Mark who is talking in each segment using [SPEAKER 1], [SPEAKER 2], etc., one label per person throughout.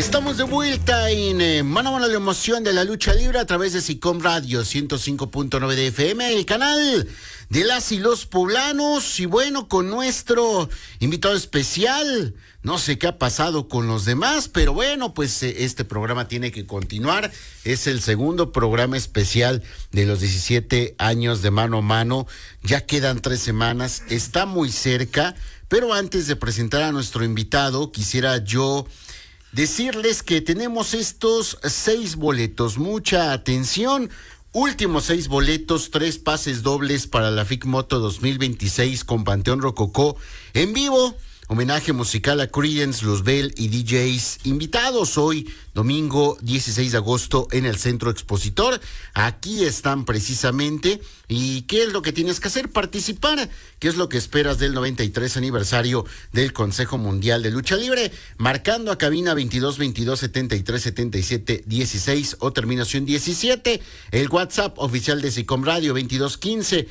[SPEAKER 1] Estamos de vuelta en Mano a Mano, la emoción de la lucha libre a través de SICOM Radio 105.9 de FM, el canal de las y los poblanos. Y bueno, con nuestro invitado especial, no sé qué ha pasado con los demás, pero bueno, pues este programa tiene que continuar. Es el segundo programa especial de los 17 años de Mano a Mano. Ya quedan 3 semanas, está muy cerca, pero antes de presentar a nuestro invitado, quisiera yo decirles que tenemos estos 6 boletos. Mucha atención. Últimos 6 boletos, 3 pases dobles para la FIC Moto 2026 con Panteón Rococó en vivo. Homenaje musical a Creedence, Luzbel y DJs invitados hoy, domingo 16 de agosto en el Centro Expositor. Aquí están precisamente. ¿Y qué es lo que tienes que hacer? Participar. ¿Qué es lo que esperas del 93 aniversario del Consejo Mundial de Lucha Libre? Marcando a cabina 22 22 73 77 16 o terminación 17. El WhatsApp oficial de SICOM Radio 22 15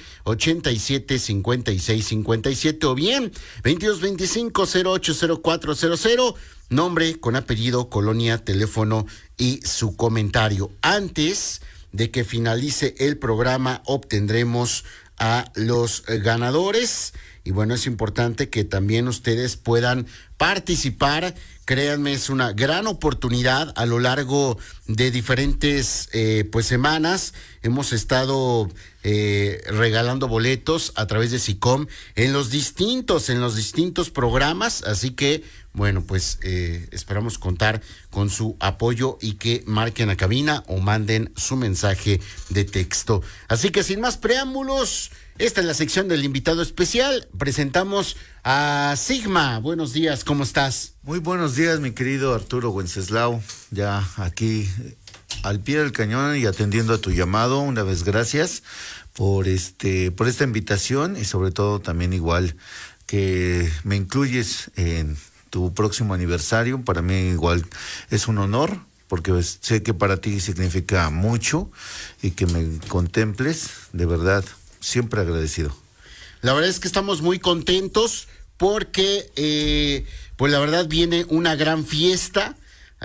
[SPEAKER 1] 87 56 57 o bien 22 25 08 0400. Nombre con apellido, colonia, teléfono y su comentario. Antes de que finalice el programa obtendremos a los ganadores y bueno, es importante que también ustedes puedan participar. Créanme, es una gran oportunidad. A lo largo de diferentes semanas hemos estado regalando boletos a través de SICOM en los distintos programas, así que bueno, pues esperamos contar con su apoyo y que marquen a cabina o manden su mensaje de texto. Así que sin más preámbulos, esta es la sección del invitado especial. Presentamos a Sigma. Buenos días, ¿cómo estás?
[SPEAKER 2] Muy buenos días, mi querido Arturo Wenceslao. Ya aquí al pie del cañón y atendiendo a tu llamado. Una vez gracias por esta invitación y sobre todo también igual que me incluyes en tu próximo aniversario. Para mí igual es un honor, porque sé que para ti significa mucho y que me contemples, de verdad, siempre agradecido.
[SPEAKER 1] La verdad es que estamos muy contentos porque, pues la verdad viene una gran fiesta,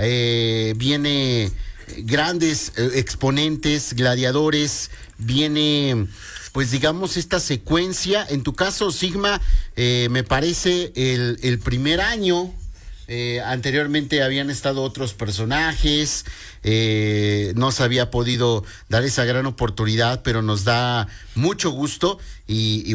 [SPEAKER 1] viene grandes exponentes, gladiadores, viene pues digamos esta secuencia. En tu caso, Sigma, me parece el primer año. Anteriormente habían estado otros personajes, no se había podido dar esa gran oportunidad, pero nos da mucho gusto y